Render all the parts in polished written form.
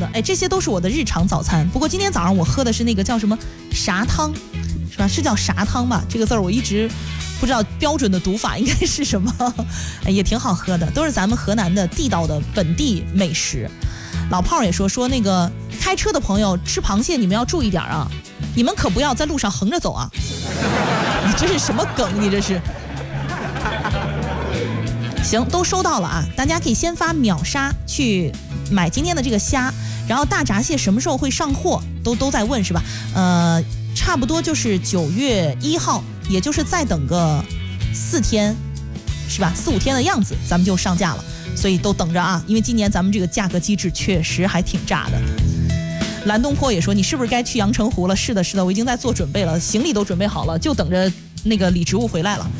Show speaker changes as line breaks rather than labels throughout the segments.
的，哎，这些都是我的日常早餐。不过今天早上我喝的是那个叫什么啥汤，是吧？是叫啥汤吧？这个字儿我一直不知道标准的读法应该是什么，哎，也挺好喝的，都是咱们河南的地道的本地美食。老炮儿也说那个开车的朋友吃螃蟹你们要注意点啊，你们可不要在路上横着走啊！你这是什么梗？你这是？行，都收到了啊！大家可以先发秒杀去买今天的这个虾，然后大闸蟹什么时候会上货？都在问是吧？差不多就是9月1号，也就是再等个4天，是吧？4、5天的样子，咱们就上架了。所以都等着啊，因为今年咱们这个价格机制确实还挺炸的。蓝东坡也说，你是不是该去阳澄湖了？是的，我已经在做准备了，行李都准备好了，就等着那个李植物回来了。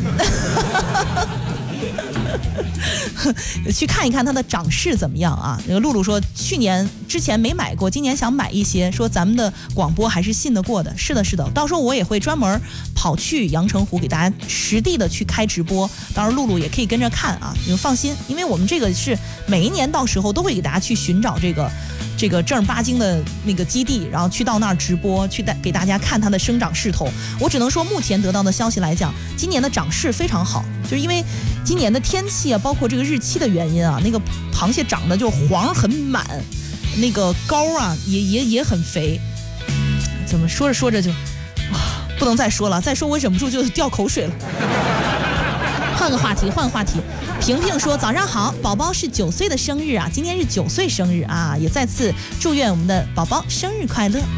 去看一看它的涨势怎么样啊？那个露露说，之前没买过，今年想买一些，说咱们的广播还是信得过的。是的，到时候我也会专门跑去阳澄湖给大家实地的去开直播，当然露露也可以跟着看啊，你们放心，因为我们这个是每一年到时候都会给大家去寻找这个正儿八经的那个基地，然后去到那儿直播，去给大家看它的生长势头。我只能说，目前得到的消息来讲，今年的涨势非常好，就是因为今年的天气啊，包括这个日期的原因啊，那个螃蟹长得就黄很满，那个膏啊也很肥。怎么说着就不能再说了，再说我忍不住就掉口水了。换个话题。萍萍说，早上好，宝宝是9岁的生日啊，今天是9岁生日啊，也再次祝愿我们的宝宝生日快乐。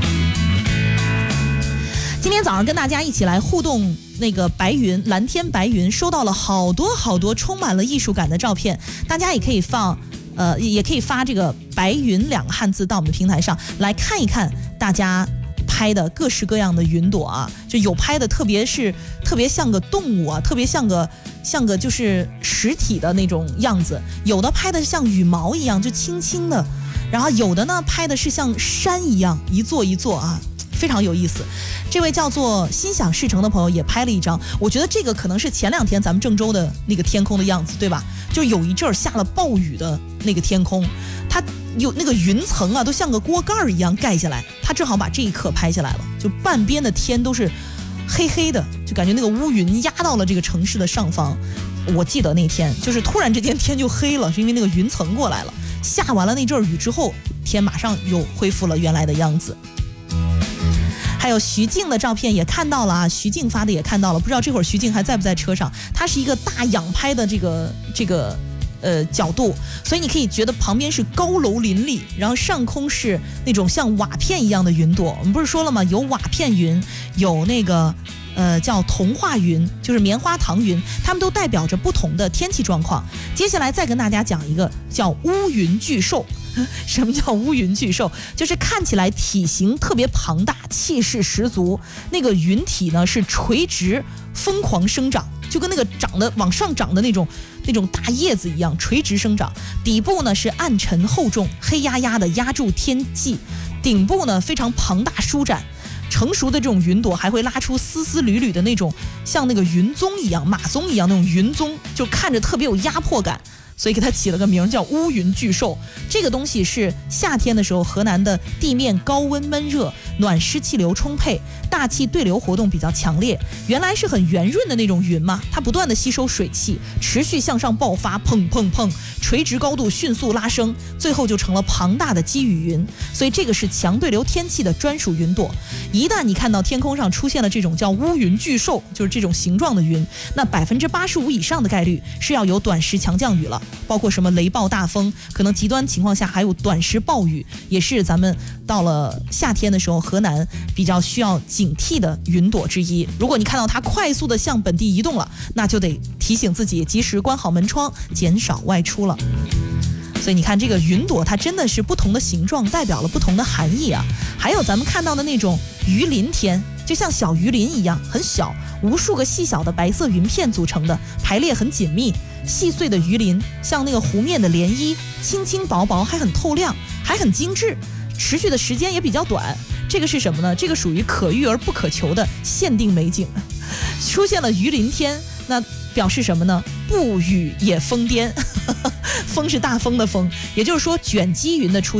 今天早上跟大家一起来互动那个白云，蓝天白云，收到了好多充满了艺术感的照片，大家也可以也可以发这个白云2个汉字到我们的平台上来看一看大家拍的各式各样的云朵啊，就有拍的特别像个动物啊，特别像个就是实体的那种样子，有的拍的像羽毛一样就轻轻的，然后有的呢拍的是像山一样一座一座啊，非常有意思。这位叫做心想事成的朋友也拍了一张，我觉得这个可能是前2天咱们郑州的那个天空的样子，对吧？就有一阵下了暴雨的那个天空，它有那个云层啊，都像个锅盖一样盖下来，他正好把这一刻拍下来了，就半边的天都是黑黑的，就感觉那个乌云压到了这个城市的上方。我记得那天就是突然之间天就黑了，是因为那个云层过来了，下完了那阵雨之后，天马上又恢复了原来的样子。还有徐静的照片也看到了啊，徐静发的也看到了，不知道这会儿徐静还在不在车上。他是一个大仰拍的这个角度，所以你可以觉得旁边是高楼林立，然后上空是那种像瓦片一样的云朵。我们不是说了吗？有瓦片云，有那个叫童话云，就是棉花糖云，它们都代表着不同的天气状况。接下来再跟大家讲一个叫乌云巨兽。什么叫乌云巨兽？就是看起来体型特别庞大，气势十足，那个云体呢是垂直疯狂生长，就跟那个往上长的那种大叶子一样垂直生长。底部呢是暗沉厚重，黑压压的压住天际，顶部呢非常庞大舒展。成熟的这种云朵还会拉出丝丝缕缕的那种像那个云鬃一样、马鬃一样那种云鬃，就看着特别有压迫感，所以给它起了个名叫乌云巨兽。这个东西是夏天的时候河南的地面高温闷热，暖湿气流充沛，大气对流活动比较强烈，原来是很圆润的那种云嘛，它不断的吸收水汽，持续向上爆发，砰砰砰，垂直高度迅速拉升，最后就成了庞大的积雨云。所以这个是强对流天气的专属云朵。一旦你看到天空上出现了这种叫乌云巨兽，就是这种形状的云，那85%以上的概率是要有短时强降雨了，包括什么雷暴大风，可能极端情况下还有短时暴雨，也是咱们到了夏天的时候河南比较需要警惕的云朵之一。如果你看到它快速的向本地移动了，那就得提醒自己及时关好门窗，减少外出了。所以你看这个云朵它真的是不同的形状代表了不同的含义啊。还有咱们看到的那种鱼鳞天，就像小鱼鳞一样很小，无数个细小的白色云片组成的，排列很紧密，细碎的鱼鳞像那个湖面的涟漪，轻轻薄薄，还很透亮，还很精致，持续的时间也比较短。这个是什么呢？这个属于可遇而不可求的限定美景。出现了鱼鳞天，那表示什么呢？不雨也疯癫。风是大风的风，也就是说卷积云的出